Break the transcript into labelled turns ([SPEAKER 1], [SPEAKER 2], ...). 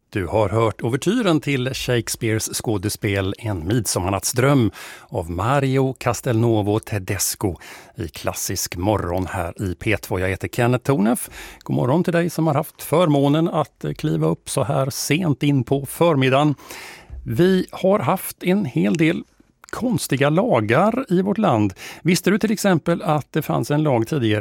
[SPEAKER 1] Du har hört ouvertyren till Shakespeares skådespel En midsommarnattsdröm av Mario Castelnuovo Tedesco i klassisk morgon här i P2. Jag heter Kenneth Tornef. God morgon till dig som har haft förmånen att kliva upp så här sent in på förmiddagen. Vi har haft en hel del konstiga lagar i vårt land. Visste du till exempel att det fanns en lag tidigare